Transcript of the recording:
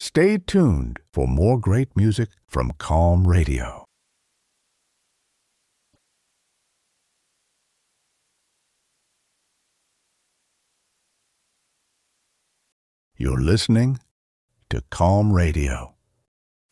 Stay tuned for more great music from Calm Radio. You're listening to Calm Radio.